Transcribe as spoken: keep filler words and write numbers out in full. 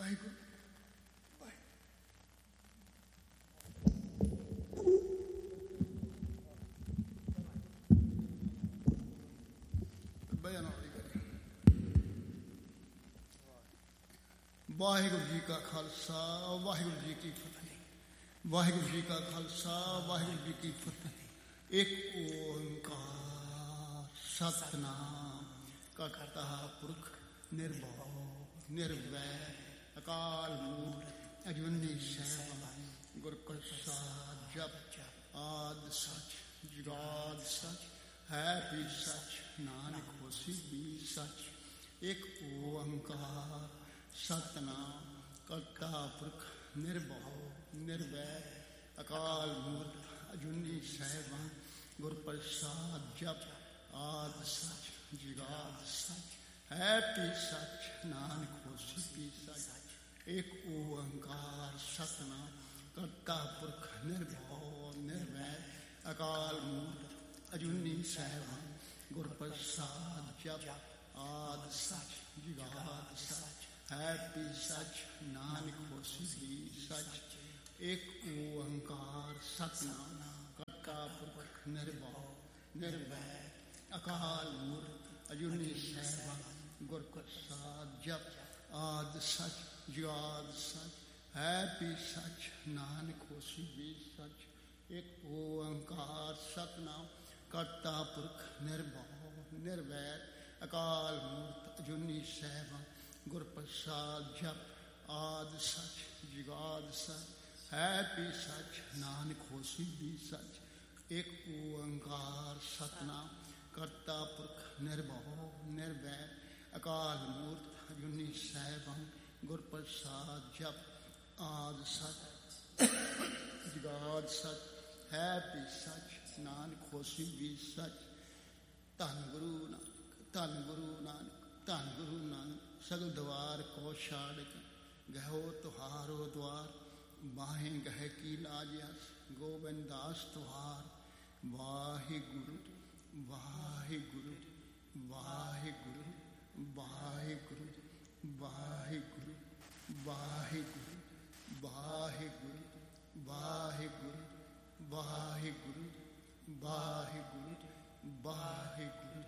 ਵਾਹਿਗੁਰੂ ਵਾਹਿਗੁਰੂ ਜੀ ਕਾ ਖਾਲਸਾ ਵਾਹਿਗੁਰੂ ਜੀ ਕੀ ਫਤਿਹ। ਵਾਹਿਗੁਰੂ ਜੀ ਕਾ ਖਾਲਸਾ ਵਾਹਿਗੁਰੂ ਜੀ ਕੀ ਫਤਿਹ। ਇੱਕ ਓੰਕਾਰ ਸਤਿਨਾਮ ਕਰਤਾ ਪੁਰਖ ਨਿਰਭਉ ਨਿਰਵੈਰ ਅਕਾਲ ਮੂਰਤ ਅਜੂਨੀ ਸੈਭੰ ਗੁਰ ਪ੍ਰਸਾਦਿ ਜਪੁ ਆਦਿ ਸਚ ਜੁਗਾਦਿ ਸਚ ਹੈ ਵੀ ਸਚ ਨਾਨਕ ਹੋਸੀ ਵੀ ਸਚ। ਇੱਕ ਓੰਕਾਰ ਸਤਿਨਾਮ ਕਰਤਾ ਪੁਰਖ ਨਿਰਭਉ ਨਿਰਵੈਰ ਅਕਾਲ ਮੂਰਤ ਅਜੂਨੀ ਸੈਭੰ ਗੁਰ ਪ੍ਰਸਾਦਿ ਜਪੁ ਆਦਿ ਸਚ ਜੁਗਾਦਿ ਸਚ ਹੈ ਵੀ ਸਚ ਨਾਨਕ ਹੋਸੀ ਵੀ ਸਚ। ਇੱਕ ਓੰਕਾਰ ਸਤਿਨਾਮ ਕਰਤਾ ਪੁਰਖ ਨਿਰਭਉ ਨਿਰਵੈਰ ਅਕਾਲ ਮੂਰਤ ਅਜੂਨੀ ਸੈਭੰ ਗੁਰ ਪ੍ਰਸਾਦਿ ਜਪੁ ਆਦਿ ਸਚ ਜੁਗਾਦਿ ਸਚ ਹੈ ਵੀ ਸਚ ਨਾਨਕ ਹੋਸੀ ਵੀ ਸਚ। ਇੱਕ ਓੰਕਾਰ ਸਤਿਨਾਮ ਕਰਤਾ ਪੁਰਖ ਨਿਰਭਉ ਨਿਰਵੈਰ ਅਕਾਲ ਮੂਰਤ ਅਜੂਨੀ ਸੈਭੰ ਗੁਰ ਪ੍ਰਸਾਦਿ ਜਪੁ ਆਦਿ ਸਚ ਜੁਗਾਦਿ ਸਚ ਹੈ ਵੀ ਸਚ ਨਾਨਕ ਹੋਸੀ ਵੀ ਸਚ। ਇੱਕ ਓੰਕਾਰ ਸਤਿਨਾਮ ਕਰਤਾ ਪੁਰਖ ਨਿਰਭਉ ਨਿਰਵੈਰ ਅਕਾਲ ਮੂਰਤ ਅਜੂਨੀ ਸੈਭੰ ਗੁਰ ਪ੍ਰਸਾਦਿ ਜਪੁ ਆਦਿ ਸਚ ਜੁਗਾਦਿ ਸਚ ਹੈ ਵੀ ਸਚ ਨਾਨਕ ਹੋਸੀ ਵੀ ਸਚ। ਇੱਕ ਓੰਕਾਰ ਸਤਿਨਾਮ ਕਰਤਾ ਪੁਰਖ ਨਿਰਭਉ ਨਿਰਵੈਰ ਅਕਾਲ ਮੂਰਤ ਅਜੂਨੀ ਸੈਭੰ ਗੁਰ ਪ੍ਰਸਾਦਿ ਜਪੁ ਆਦਿ ਸਚ ਜੁਗਾਦਿ ਸਚ ਹੈ ਵੀ ਸਚ ਨਾਨਕ ਹੋਸੀ ਵੀ ਸਚ। ਧੰਨ ਗੁਰੂ ਨਾਨਕ ਧੰਨ ਗੁਰੂ ਨਾਨਕ ਧੰਨ ਗੁਰੂ ਨਾਨਕ ਸਗਲ ਦਵਾਰ ਕੋ ਛਾੜਿ ਗਹਿਓ ਤੁਹਾਰੋ ਦੁਆਰ ਬਾਹੇ ਗਹਿ ਕੀ ਲਾਜ ਅਸ ਗੋਬਿੰਦ ਦਾਸ ਤੁਹਾਰ। ਵਾਹਿਗੁਰੂ ਵਾਹਿਗੁਰੂ ਵਾਹਿਗੁਰੂ ਵਾਹਿਗੁਰੂ ਵਾਹਿਗੁਰੂ ਵਾਹਿਗੁਰੂ ਵਾਹਿਗੁਰੂ ਵਾਹਿਗੁਰੂ ਵਾਹਿਗੁਰੂ ਵਾਹਿਗੁਰੂ ਵਾਹਿਗੁਰੂ